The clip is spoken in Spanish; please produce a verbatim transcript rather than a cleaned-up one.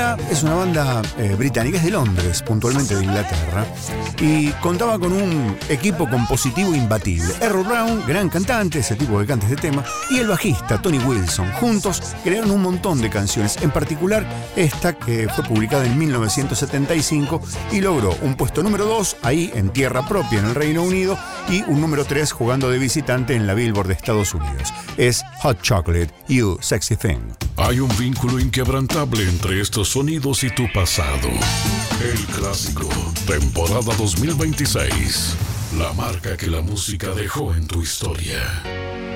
banda es una banda eh, británica, es de Londres, puntualmente de Inglaterra, y contaba con un equipo compositivo imbatible. Errol Brown, gran cantante, ese tipo que canta este tema, y el bajista Tony Wilson. Juntos crearon un montón de canciones, en particular esta que fue publicada en mil novecientos setenta y cinco y logró un puesto número dos ahí en tierra propia en el Reino Unido y un número tres jugando de visitante en la Billboard de Estados Unidos. Es Hot Chocolate, You Sexy Thing. Hay un vínculo inquebrantable entre estos sonidos y tu pasado. El clásico, temporada dos mil veintiséis. La marca que la música dejó en tu historia.